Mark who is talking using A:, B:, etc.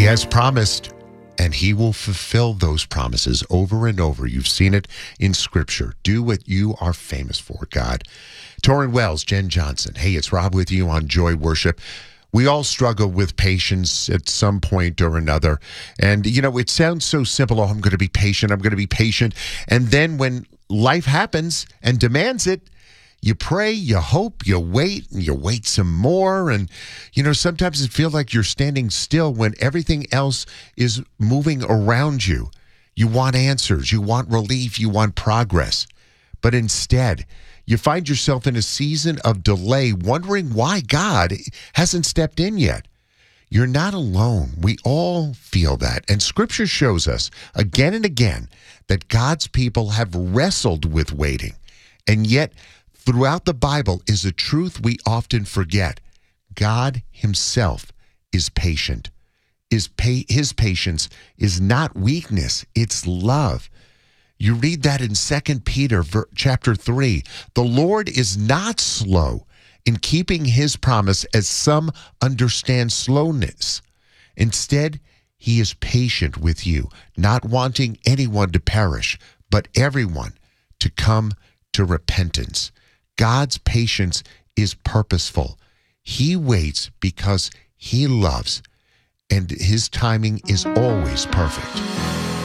A: has promised, and he will fulfill those promises over and over. You've seen it in Scripture. Do what you are famous for, God. Torrin Wells, Jen Johnson. Hey, it's Rob with you on Joy Worship. We all struggle with patience at some point or another. And, you know, it sounds so simple. Oh, I'm going to be patient. I'm going to be patient. And then when life happens and demands it, you pray, you hope, you wait, and you wait some more. And, you know, sometimes it feels like you're standing still when everything else is moving around you. You want answers, you want relief, you want progress. But instead, you find yourself in a season of delay, wondering why God hasn't stepped in yet. You're not alone. We all feel that. And Scripture shows us again and again that God's people have wrestled with waiting. And yet, throughout the Bible is a truth we often forget. God himself is patient. His patience is not weakness, it's love. You read that in 2 Peter chapter 3. The Lord is not slow in keeping his promise, as some understand slowness. Instead, he is patient with you, not wanting anyone to perish, but everyone to come to repentance. God's patience is purposeful. He waits because he loves, and his timing is always perfect.